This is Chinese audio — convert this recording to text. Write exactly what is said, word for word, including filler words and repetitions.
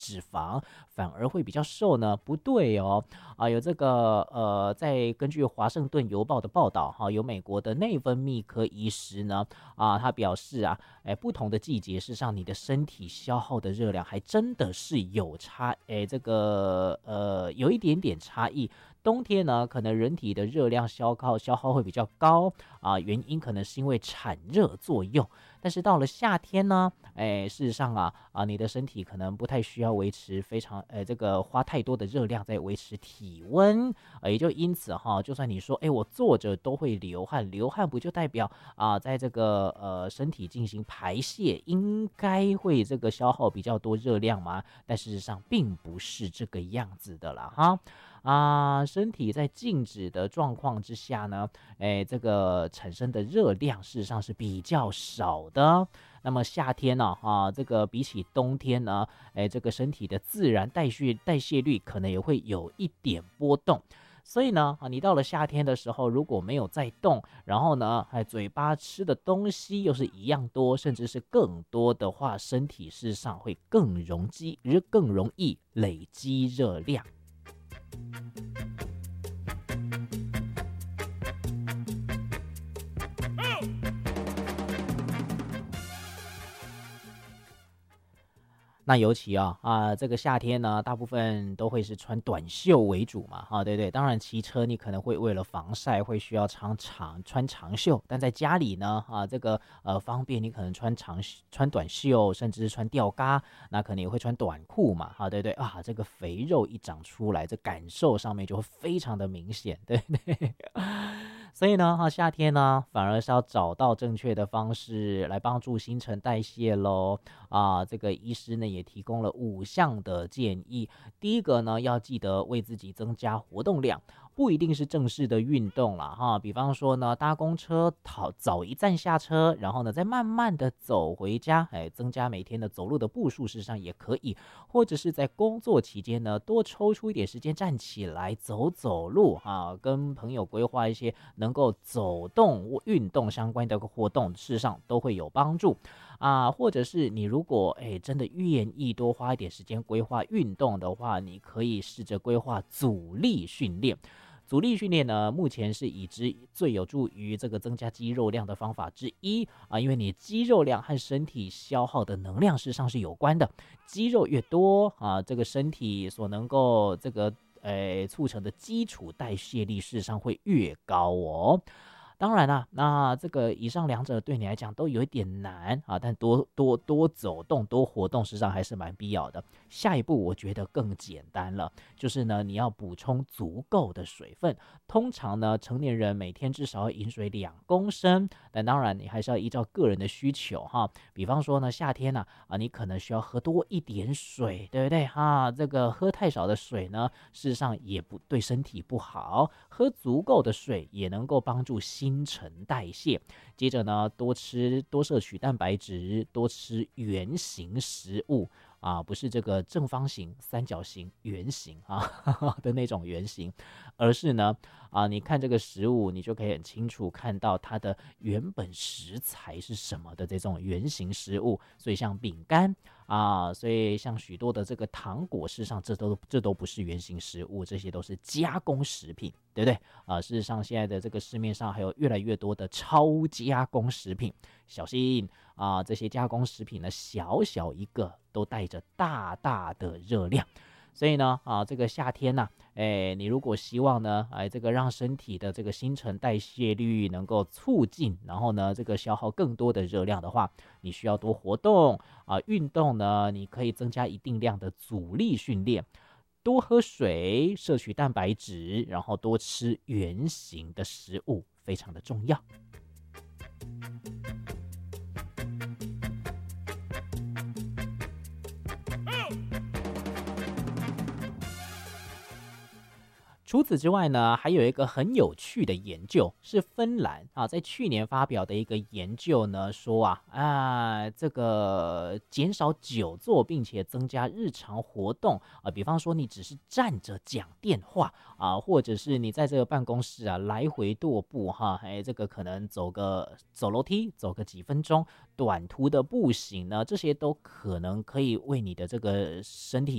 脂肪，反而会比较瘦呢？不对哦，啊，有这个呃，在根据华盛顿邮报的报道哈，有美国的内分泌科医师呢啊，他表示啊，哎，不同的季节，事实上你的身体消耗的热量还真的是有差，哎，这个呃有一点点差异。冬天呢，可能人体的热量消耗消耗会比较高啊，原因可能是因为产热作用。但是到了夏天呢，哎，事实上啊啊，你的身体可能不太需要维持非常呃这个花太多的热量在维持体温，呃，也就因此哈，就算你说哎我坐着都会流汗，流汗不就代表啊在这个呃身体进行排泄，应该会这个消耗比较多热量吗？但事实上并不是这个样子的啦哈。啊，身体在静止的状况之下呢，哎，这个产生的热量事实上是比较少的。那么夏天呢、啊，啊，这个比起冬天呢，哎，这个身体的自然代谢代谢率可能也会有一点波动。所以呢，啊，你到了夏天的时候，如果没有在动，然后呢，哎，嘴巴吃的东西又是一样多，甚至是更多的话，身体事实上会更容积，更容易累积热量。那尤其啊啊，这个夏天呢，大部分都会是穿短袖为主嘛，哈、啊，对对。当然，骑车你可能会为了防晒，会需要穿长穿长袖，但在家里呢，啊，这个呃方便，你可能穿长穿短袖，甚至是穿吊嘎，那可能也会穿短裤嘛，哈、啊，对对啊，这个肥肉一长出来，这感受上面就会非常的明显，对对。所以呢，哈，夏天呢，反而是要找到正确的方式来帮助新陈代谢喽。啊，这个医师呢也提供了五项的建议。第一个呢，要记得为自己增加活动量，不一定是正式的运动啦哈。比方说呢，搭公车早早一站下车，然后呢再慢慢的走回家，哎，增加每天的走路的步数，事实上也可以。或者是在工作期间呢，多抽出一点时间站起来走走路啊，跟朋友规划一些能够走动运动相关的活动，事实上都会有帮助啊。或者是你如果哎真的愿意多花一点时间规划运动的话，你可以试着规划阻力训练。阻力训练呢，目前是已知最有助于这个增加肌肉量的方法之一啊，因为你肌肉量和身体消耗的能量事实上是有关的，肌肉越多啊，这个身体所能够这个呃促成的基础代谢力事实上会越高哦。当然啦，那这个以上两者对你来讲都有一点难啊，但多多多走动、多活动，实际上还是蛮必要的。下一步我觉得更简单了，就是呢，你要补充足够的水分。通常呢，成年人每天至少要饮水两公升，但当然你还是要依照个人的需求哈。比方说呢，夏天呢、啊，啊，你可能需要喝多一点水，对不对哈？这个喝太少的水呢，事实上也不对身体不好。喝足够的水也能够帮助新陈代谢。接着呢，多吃多摄取蛋白质，多吃圆形食物啊，不是这个正方形、三角形、圆形啊的那种圆形，而是呢啊，你看这个食物，你就可以很清楚看到它的原本食材是什么的这种圆形食物。所以像饼干啊，所以像许多的这个糖果，事实上这都这都不是原型食物，这些都是加工食品，对不对啊？事实上，现在的这个市面上还有越来越多的超加工食品，小心啊！这些加工食品呢，小小一个都带着大大的热量。所以呢，啊，这个夏天呢、啊，哎，你如果希望呢，哎，这个让身体的这个新陈代谢率能够促进，然后呢，这个消耗更多的热量的话，你需要多活动啊，运动呢，你可以增加一定量的阻力训练，多喝水，摄取蛋白质，然后多吃圆形的食物，非常的重要。除此之外呢，还有一个很有趣的研究，是芬兰啊，在去年发表的一个研究呢，说啊啊，这个减少久坐，并且增加日常活动啊，比方说你只是站着讲电话啊，或者是你在这个办公室啊来回踱步哈，哎，这个可能走个走楼梯，走个几分钟，短途的步行呢，这些都可能可以为你的这个身体